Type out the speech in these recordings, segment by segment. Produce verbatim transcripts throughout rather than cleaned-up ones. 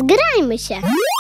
Zgrajmy się!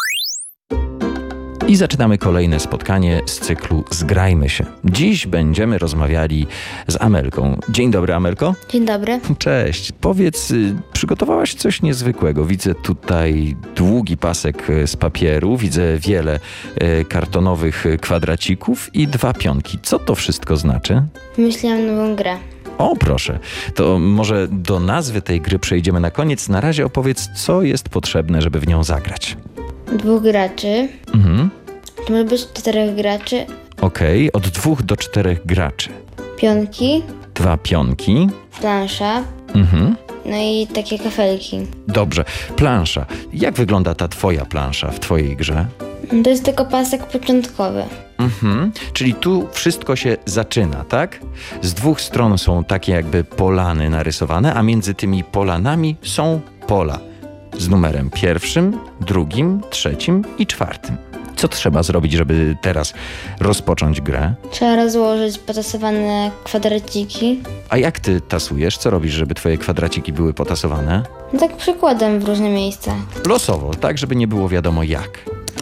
I zaczynamy kolejne spotkanie z cyklu Zgrajmy się. Dziś będziemy rozmawiali z Amelką. Dzień dobry, Amelko. Dzień dobry. Cześć. Powiedz, y, przygotowałaś coś niezwykłego. Widzę tutaj długi pasek y, z papieru, widzę wiele y, kartonowych y, kwadracików i dwa pionki. Co to wszystko znaczy? Wymyśliłam nową grę. O, proszę. To może do nazwy tej gry przejdziemy na koniec. Na razie opowiedz, co jest potrzebne, żeby w nią zagrać. Dwóch graczy. Mhm. To może być czterech graczy. Okej, od dwóch do czterech graczy. Pionki, Dwa pionki. plansza, Mhm. no i takie kafelki. Dobrze. Plansza. Jak wygląda ta twoja plansza w twojej grze? To jest tylko pasek początkowy. Mhm. Czyli tu wszystko się zaczyna, tak? Z dwóch stron są takie jakby polany narysowane, a między tymi polanami są pola. Z numerem pierwszym, drugim, trzecim i czwartym. Co trzeba zrobić, żeby teraz rozpocząć grę? Trzeba rozłożyć potasowane kwadraciki. A jak ty tasujesz? Co robisz, żeby twoje kwadraciki były potasowane? No tak przykładem w różne miejsca. Losowo, tak, żeby nie było wiadomo jak.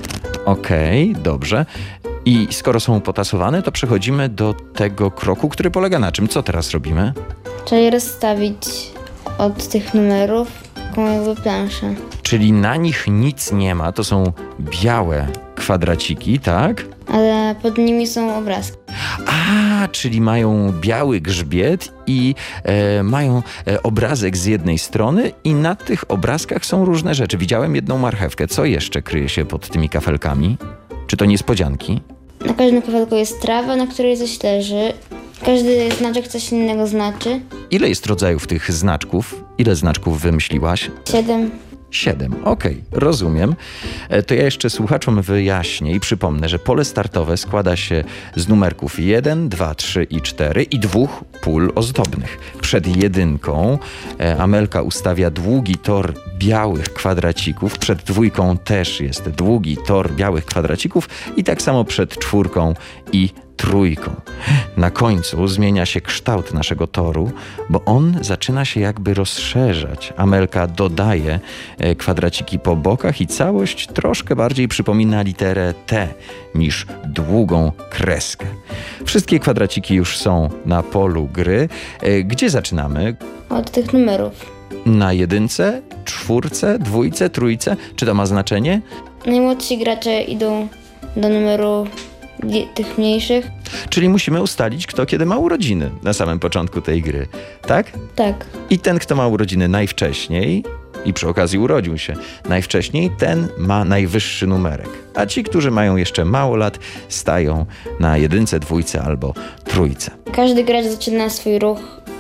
Okej, dobrze. I skoro są potasowane, to przechodzimy do tego kroku, który polega na czym? Co teraz robimy? Trzeba je rozstawić od tych numerów, taką jakby planszę. Czyli na nich nic nie ma, to są białe kwadraciki, tak? Ale pod nimi są obrazki. A, czyli mają biały grzbiet i e, mają e, obrazek z jednej strony i na tych obrazkach są różne rzeczy. Widziałem jedną marchewkę. Co jeszcze kryje się pod tymi kafelkami? Czy to niespodzianki? Na każdym kafelku jest trawa, na której coś leży. Każdy znaczek coś innego znaczy. Ile jest rodzajów tych znaczków? Ile znaczków wymyśliłaś? Siedem. Siedem. Okej, rozumiem. E, To ja jeszcze słuchaczom wyjaśnię i przypomnę, że pole startowe składa się z numerków jeden, dwa, trzy i cztery i dwóch pól ozdobnych. Przed jedynką e, Amelka ustawia długi tor białych kwadracików, przed dwójką też jest długi tor białych kwadracików i tak samo przed czwórką i trójką. Na końcu zmienia się kształt naszego toru, bo on zaczyna się jakby rozszerzać. Amelka dodaje e, kwadraciki po bokach i całość troszkę bardziej przypomina literę T niż długą kreskę. Wszystkie kwadraciki już są na polu gry. E, Gdzie zaczynamy? Od tych numerów. Na jedynce, czwórce, dwójce, trójce? Czy to ma znaczenie? Najmłodsi gracze idą do numeru die- tych mniejszych. Czyli musimy ustalić, kto kiedy ma urodziny na samym początku tej gry, tak? Tak. I ten, kto ma urodziny najwcześniej i przy okazji urodził się najwcześniej, ten ma najwyższy numerek. A ci, którzy mają jeszcze mało lat, stają na jedynce, dwójce albo trójce. Każdy gracz zaczyna swój ruch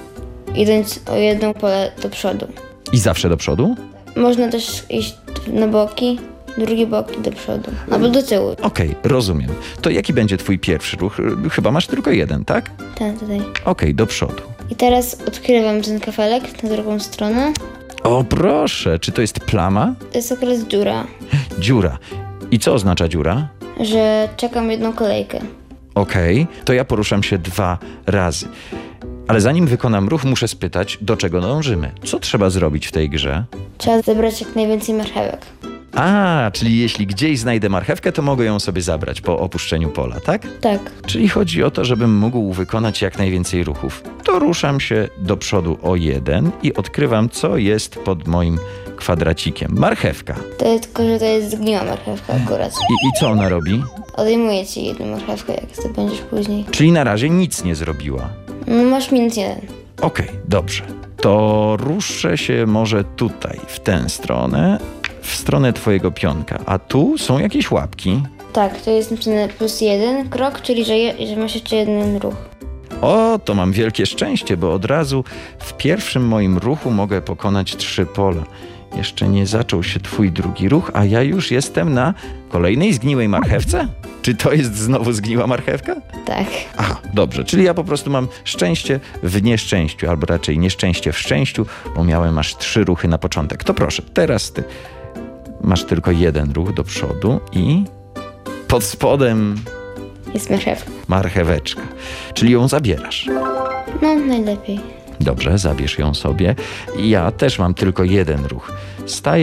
idąc o jedną pole do przodu. I zawsze do przodu? Można też iść na boki, drugi bok i do przodu. Albo do tyłu. Okej, rozumiem. To jaki będzie twój pierwszy ruch? Chyba masz tylko jeden, tak? Ten tutaj. Okej, do przodu. I teraz odkrywam ten kafelek na drugą stronę. O proszę, czy to jest plama? To jest akurat dziura, Dziura. I co oznacza dziura? że czekam jedną kolejkę. Okej, to ja poruszam się dwa razy. Ale zanim wykonam ruch, muszę spytać, do czego dążymy? Co trzeba zrobić w tej grze? Trzeba zebrać jak najwięcej marchewek. A, czyli jeśli gdzieś znajdę marchewkę, to mogę ją sobie zabrać po opuszczeniu pola, tak? Tak. Czyli chodzi o to, żebym mógł wykonać jak najwięcej ruchów. To ruszam się do przodu o jeden i odkrywam, co jest pod moim kwadracikiem. Marchewka. To jest tylko, że to jest zgniła marchewka akurat. I, I co ona robi? Odejmuję ci jedną marchewkę, jak zdobędziesz później. Czyli na razie nic nie zrobiła. No masz minus jeden. Okej, dobrze. To ruszę się może tutaj, w tę stronę, w stronę twojego pionka. A tu są jakieś łapki. Tak, to jest napisane plus jeden krok, czyli że, je, że masz jeszcze jeden ruch. O, to mam wielkie szczęście, bo od razu w pierwszym moim ruchu mogę pokonać trzy pola. Jeszcze nie zaczął się twój drugi ruch, a ja już jestem na kolejnej zgniłej marchewce? Czy to jest znowu zgniła marchewka? Tak. Aha, dobrze, czyli ja po prostu mam szczęście w nieszczęściu, albo raczej nieszczęście w szczęściu, bo miałem aż trzy ruchy na początek. To proszę, teraz ty masz tylko jeden ruch do przodu i pod spodem Jest marchewka. marcheweczka, czyli ją zabierasz. No, najlepiej. Dobrze, zabierz ją sobie. Ja też mam tylko jeden ruch. Staję